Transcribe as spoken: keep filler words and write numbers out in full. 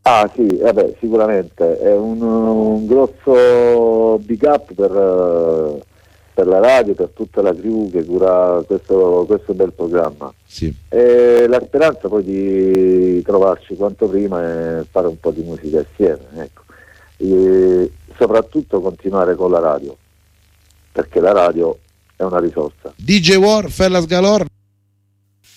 Ah sì, vabbè, sicuramente è un, un grosso big up per, eh, per la radio, per tutta la crew che cura questo, questo bel programma. Sì. E la speranza poi di trovarci quanto prima e fare un po' di musica assieme, ecco. E soprattutto continuare con la radio, perché la radio è una risorsa. D J War, Fellas Galore.